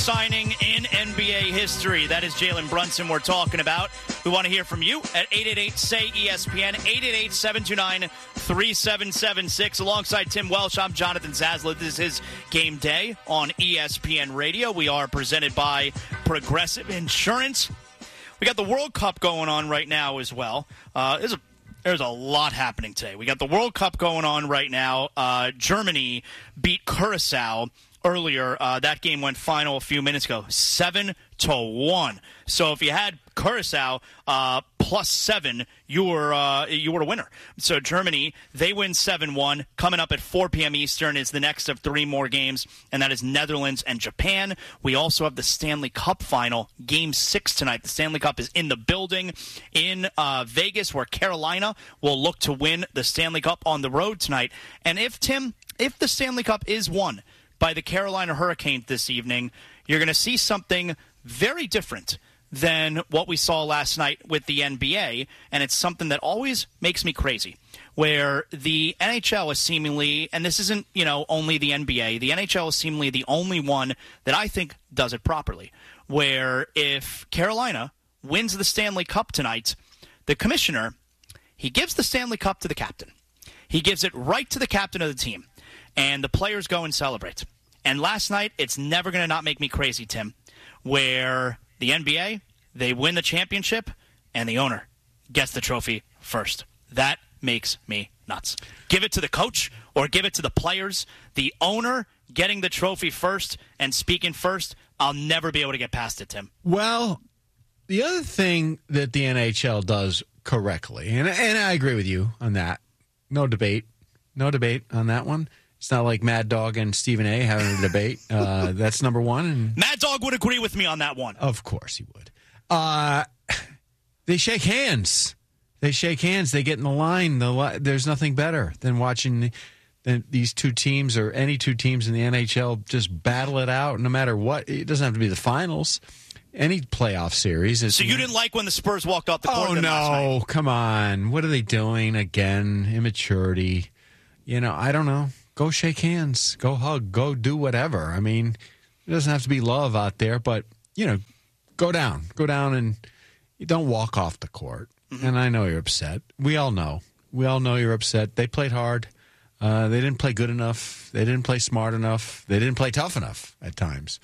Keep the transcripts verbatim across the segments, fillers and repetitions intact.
Signing in N B A history. That is Jalen Brunson we're talking about. We want to hear from you at eight eight eight, S A Y, E S P N, eight eight eight, seven two nine, three seven seven six. Alongside Tim Welsh, I'm Jonathan Zaslett. This is his game day on E S P N Radio. We are presented by Progressive Insurance. We got the World Cup going on right now as well. Uh, there's a There's a lot happening today. We got the World Cup going on right now. Uh, Germany beat Curacao earlier. Uh, that game went final a few minutes ago, seven to one. So if you had Curacao uh, plus seven, you were uh, you were a winner. So Germany, they win seven one. Coming up at four p.m. Eastern is the next of three more games, and that is Netherlands and Japan. We also have the Stanley Cup final, Game six tonight. The Stanley Cup is in the building in uh, Vegas, where Carolina will look to win the Stanley Cup on the road tonight. And if, Tim, if the Stanley Cup is won by the Carolina Hurricanes this evening, you're going to see something very different than what we saw last night with the N B A, and it's something that always makes me crazy, where the N H L is seemingly, and this isn't, you know, only the N B A, the N H L is seemingly the only one that I think does it properly, where if Carolina wins the Stanley Cup tonight, the commissioner, he gives the Stanley Cup to the captain. He gives it right to the captain of the team, and the players go and celebrate. And last night, it's never going to not make me crazy, Tim, where the N B A, they win the championship, and the owner gets the trophy first. That makes me nuts. Give it to the coach or give it to the players. The owner getting the trophy first and speaking first, I'll never be able to get past it, Tim. Well, the other thing that the N H L does correctly, and, and I agree with you on that, no debate, no debate on that one. It's not like Mad Dog and Stephen A. having a debate. Uh, that's number one. And Mad Dog would agree with me on that one. Of course he would. Uh, they shake hands. They shake hands. They get in the line. The, there's nothing better than watching the, the, these two teams or any two teams in the N H L just battle it out no matter what. It doesn't have to be the finals. Any playoff series. Is, so you didn't like when the Spurs walked off the court? Oh, no. Come on. What are they doing again? Immaturity. You know, I don't know. Go shake hands. Go hug. Go do whatever. I mean, it doesn't have to be love out there, but, you know, go down. Go down and you don't walk off the court. Mm-hmm. And I know you're upset. We all know. We all know you're upset. They played hard. Uh, they didn't play good enough. They didn't play smart enough. They didn't play tough enough at times,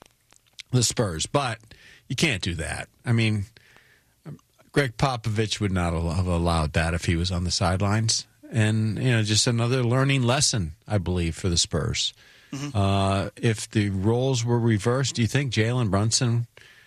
the Spurs. But you can't do that. I mean, Greg Popovich would not have allowed that if he was on the sidelines. And, you know, just another learning lesson, I believe, for the Spurs. Mm-hmm. Uh, if the roles were reversed, do you think Jalen Brunson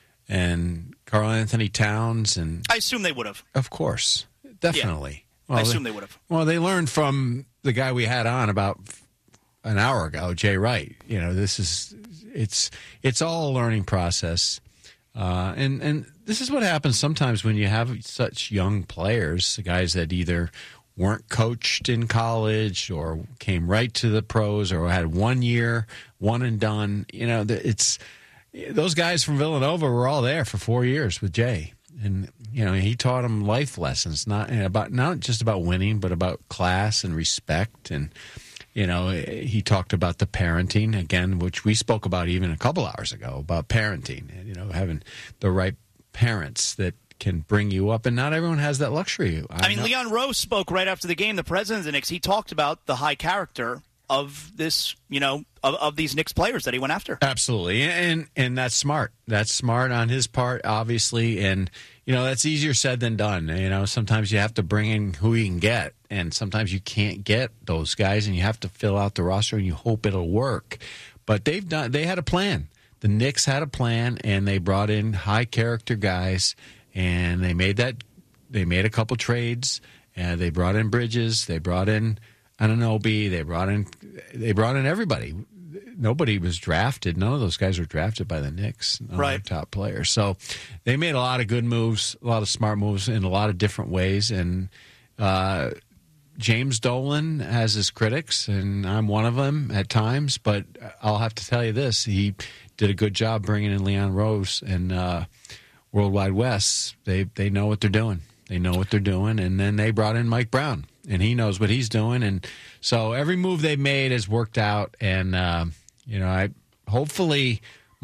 and Karl Anthony Towns and... I assume they would have. Of course. Definitely. Yeah. Well, I assume they, they would have. Well, they learned from the guy we had on about an hour ago, Jay Wright. You know, this is... It's it's all a learning process. Uh, and, and this is what happens sometimes when you have such young players, guys that either weren't coached in college or came right to the pros or had one year, one and done. You know, it's those guys from Villanova were all there for four years with Jay. And, you know, he taught them life lessons, not about not just about winning, but about class and respect. And, you know, he talked about the parenting, again, which we spoke about even a couple hours ago, about parenting, you know, having the right parents that can bring you up, and not everyone has that luxury. I, I mean, know. Leon Rose spoke right after the game, the president of the Knicks. He talked about the high character of this, you know, of, of these Knicks players that he went after. Absolutely, and and that's smart. That's smart on his part, obviously, and you know that's easier said than done. You know, sometimes you have to bring in who you can get, and sometimes you can't get those guys, and you have to fill out the roster, and you hope it'll work. But they've done. They had a plan. The Knicks had a plan, and they brought in high character guys. And they made that. They made a couple trades. And they brought in Bridges. They brought in Anunoby. They brought in. They brought in everybody. Nobody was drafted. None of those guys were drafted by the Knicks. None right. of their top players. So they made a lot of good moves, a lot of smart moves in a lot of different ways. And uh, James Dolan has his critics, and I'm one of them at times. But I'll have to tell you this: he did a good job bringing in Leon Rose and. Uh, Worldwide West, they they know what they're doing. They know what they're doing, and then they brought in Mike Brown, and he knows what he's doing, and so every move they've made has worked out. And uh, you know, I hopefully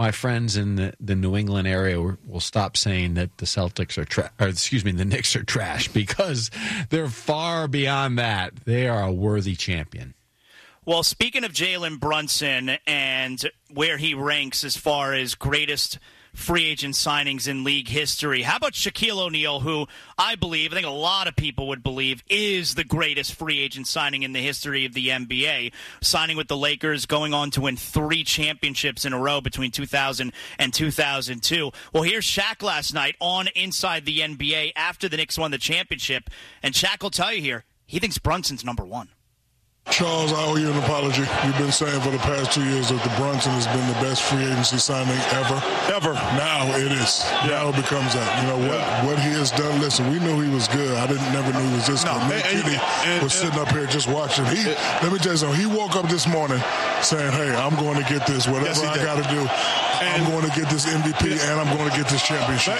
my friends in the, the New England area will, will stop saying that the Celtics are tra- or excuse me, the Knicks are trash, because they're far beyond that. They are a worthy champion. Well, speaking of Jalen Brunson and where he ranks as far as greatest free agent signings in league history, how about Shaquille O'Neal, who I believe, I think a lot of people would believe, is the greatest free agent signing in the history of the N B A, signing with the Lakers, going on to win three championships in a row between two thousand and two thousand two. Well, here's Shaq last night on Inside the N B A after the Knicks won the championship, and Shaq will tell you here, he thinks Brunson's number one. Charles, I owe you an apology. You've been saying for the past two years that the Brunson has been the best free agency signing ever. Ever. Now it is. Yeah. Now it becomes that. You know, what yeah. what he has done, listen, we knew he was good. I didn't never knew he was this no, good. Nick and, Kitty and, was and, sitting up here just watching. He, it, let me tell you something. He woke up this morning saying, hey, I'm going to get this. Whatever yes, I got to do, and, I'm going to get this M V P, and I'm going to get this championship.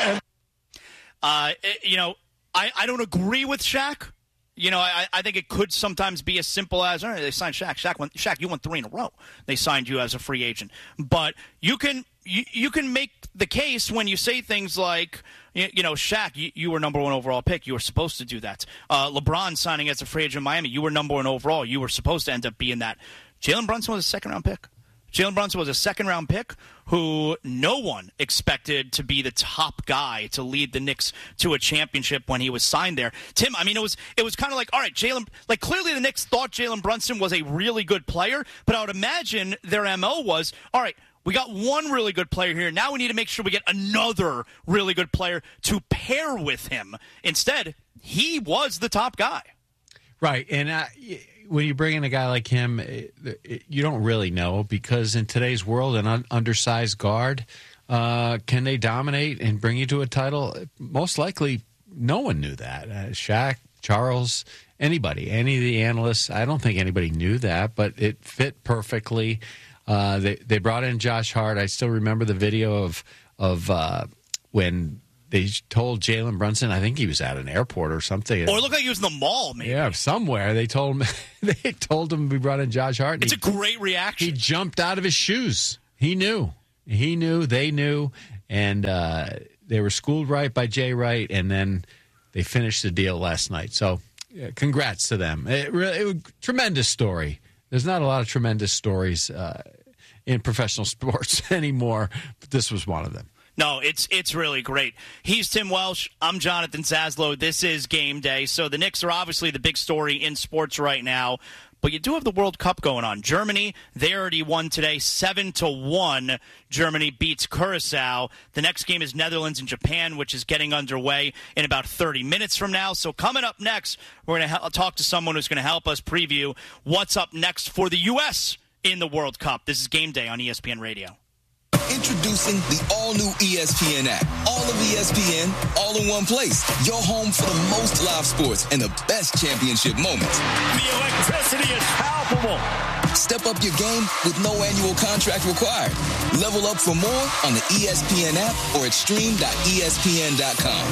Uh, you know, I, I don't agree with Shaq. You know, I, I think it could sometimes be as simple as, all right, they signed Shaq. Shaq, won, Shaq, you won three in a row. They signed you as a free agent. But you can you, you can make the case when you say things like, you, you know, Shaq, you, you were number one overall pick. You were supposed to do that. Uh, LeBron signing as a free agent in Miami. You were number one overall. You were supposed to end up being that. Jalen Brunson was a second-round pick. Jalen Brunson was a second-round pick who no one expected to be the top guy to lead the Knicks to a championship when he was signed there. Tim, I mean, it was it was kind of like, all right, Jalen, like clearly the Knicks thought Jalen Brunson was a really good player, but I would imagine their M O was, all right, we got one really good player here. Now we need to make sure we get another really good player to pair with him. Instead, he was the top guy. Right, and uh, when you bring in a guy like him, it, it, you don't really know, because in today's world, an un- undersized guard, uh, can they dominate and bring you to a title? Most likely, no one knew that. Uh, Shaq, Charles, anybody, any of the analysts, I don't think anybody knew that, but it fit perfectly. Uh, they they brought in Josh Hart. I still remember the video of of uh, when they told Jalen Brunson, I think he was at an airport or something. Or it looked like he was in the mall, maybe. Yeah, somewhere. They told him they told him we brought in Josh Hart. It's he, a great reaction. He jumped out of his shoes. He knew. He knew. They knew. And uh, they were schooled right by Jay Wright, and then they finished the deal last night. So yeah, congrats to them. It really it was a tremendous story. There's not a lot of tremendous stories uh, in professional sports anymore, but this was one of them. No, it's it's really great. He's Tim Welsh. I'm Jonathan Zaslow. This is Game Day. So the Knicks are obviously the big story in sports right now, but you do have the World Cup going on. Germany, they already won today, seven to one. Germany beats Curacao. The next game is Netherlands and Japan, which is getting underway in about thirty minutes from now. So coming up next, we're going to ha- talk to someone who's going to help us preview what's up next for the U S in the World Cup. This is Game Day on E S P N Radio. Introducing the all-new E S P N app. All of E S P N, all in one place. Your home for the most live sports and the best championship moments. The electricity is palpable. Step up your game with no annual contract required. Level up for more on the E S P N app or at stream dot E S P N dot com.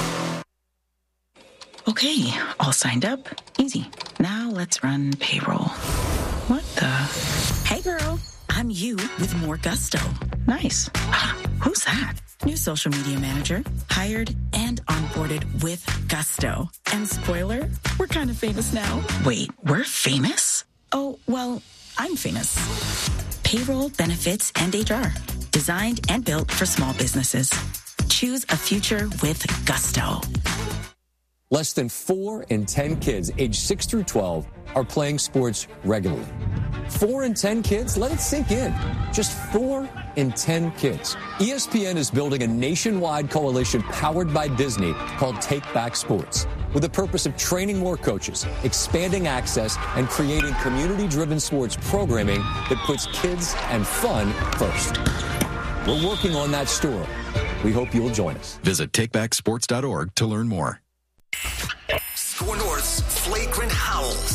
Okay, all signed up. Easy. Now let's run payroll. What the? Hey, girl. I'm you with more gusto. Nice. Ah, who's that? New social media manager. Hired and onboarded with gusto. And spoiler, we're kind of famous now. Wait, we're famous? Oh, well, I'm famous. Payroll, benefits, and H R. Designed and built for small businesses. Choose a future with gusto. Less than four in ten kids aged six through twelve are playing sports regularly. Four in ten kids? Let it sink in. Just four in ten kids. E S P N is building a nationwide coalition powered by Disney called Take Back Sports, with the purpose of training more coaches, expanding access, and creating community-driven sports programming that puts kids and fun first. We're working on that story. We hope you'll join us. Visit take back sports dot org to learn more. Score North's flagrant howls.